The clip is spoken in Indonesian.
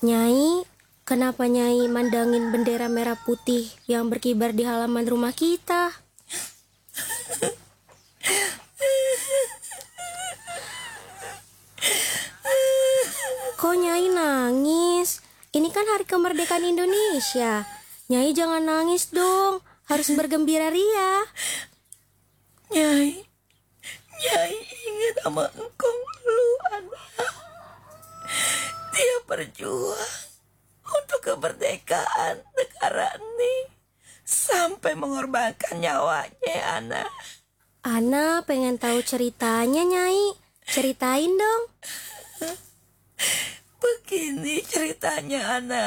Nyai, kenapa Nyai mandangin bendera merah putih yang berkibar di halaman rumah kita? Kok Nyai nangis? Ini kan hari kemerdekaan Indonesia. Nyai jangan nangis dong, harus bergembira ria. Nyai ingat sama engkong lu, anak. Dia berjuang untuk kemerdekaan negara ini sampai mengorbankan nyawanya, anak. Ana pengen tahu ceritanya, Nyai. Ceritain dong. Begini ceritanya, anak.